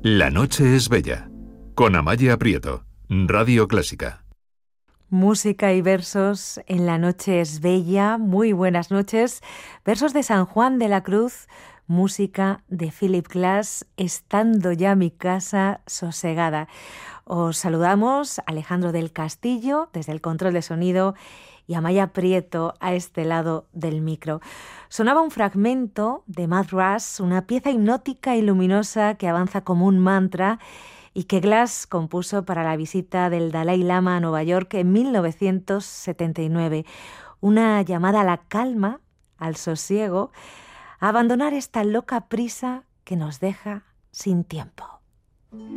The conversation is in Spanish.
La noche es bella, con Amaya Prieto, Radio Clásica. Música y versos en La noche es bella. Muy buenas noches. Versos de San Juan de la Cruz, música de Philip Glass, Estando ya mi casa sosegada. Os saludamos Alejandro del Castillo desde el control de sonido y Amaya Prieto a este lado del micro. Sonaba un fragmento de Madras, una pieza hipnótica y luminosa que avanza como un mantra y que Glass compuso para la visita del Dalai Lama a Nueva York en 1979. Una llamada a la calma, al sosiego, a abandonar esta loca prisa que nos deja sin tiempo.